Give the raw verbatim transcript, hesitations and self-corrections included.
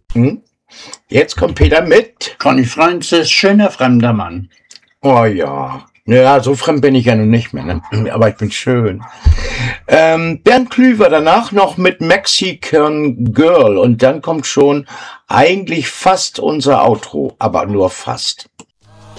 Hm? Jetzt kommt Peter mit. Conny Francis, schöner fremder Mann. Oh ja. Ja, so fremd bin ich ja nun nicht mehr, ne? Aber ich bin schön. Ähm, Bernd Klüver danach noch mit Mexican Girl und dann kommt schon eigentlich fast unser Outro, aber nur fast.